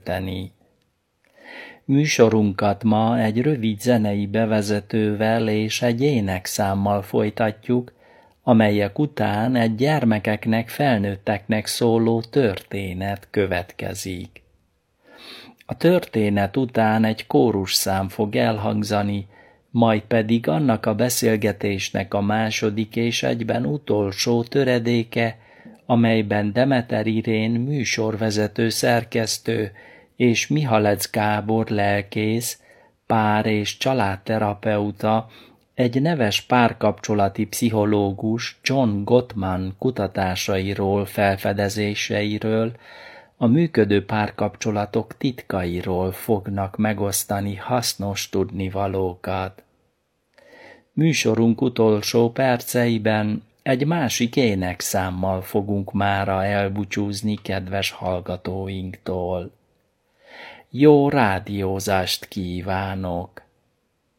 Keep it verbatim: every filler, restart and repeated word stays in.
tölteni. Műsorunkat ma egy rövid zenei bevezetővel és egy énekszámmal folytatjuk, amelyek után egy gyermekeknek, felnőtteknek szóló történet következik. A történet után egy kórusszám fog elhangzani, majd pedig annak a beszélgetésnek a második és egyben utolsó töredéke, amelyben Demeter Irén műsorvezető szerkesztő és Mihalec Gábor lelkész, pár- és családterapeuta, egy neves párkapcsolati pszichológus John Gottman kutatásairól, felfedezéseiről, a működő párkapcsolatok titkairól fognak megosztani hasznos tudnivalókat. Műsorunk utolsó perceiben egy másik énekszámmal fogunk mára elbúcsúzni kedves hallgatóinktól. Jó rádiózást kívánok!